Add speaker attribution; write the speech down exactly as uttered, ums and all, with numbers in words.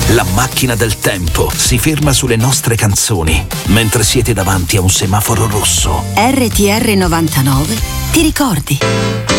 Speaker 1: La macchina del tempo si ferma sulle nostre canzoni mentre siete davanti a un semaforo rosso.
Speaker 2: R T R novantanove ti ricordi?